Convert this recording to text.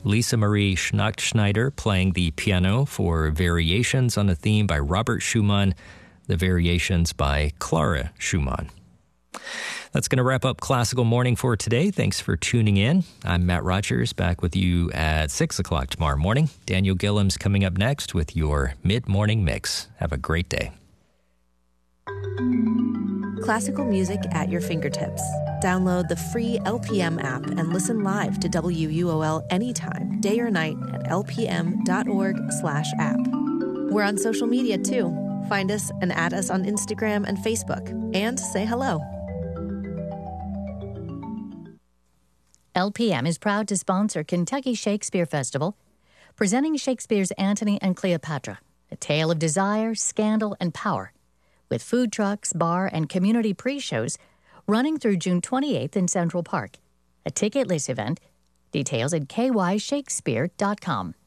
Lisa Marie Schnachtschneider playing the piano for Variations on a Theme by Robert Schumann, the Variations by Clara Schumann. That's going to wrap up Classical Morning for today. Thanks for tuning in. I'm Matt Rogers, back with you at 6 o'clock tomorrow morning. Daniel Gillum's coming up next with your mid-morning mix. Have a great day. Classical music at your fingertips. Download the free LPM app and listen live to WUOL anytime, day or night at lpm.org/app. We're on social media too. Find us and add us on Instagram and Facebook. And say hello. LPM is proud to sponsor Kentucky Shakespeare Festival, presenting Shakespeare's Antony and Cleopatra, a tale of desire, scandal, and power, with food trucks, bar, and community pre-shows running through June 28th in Central Park. A ticketless event. Details at kyshakespeare.com.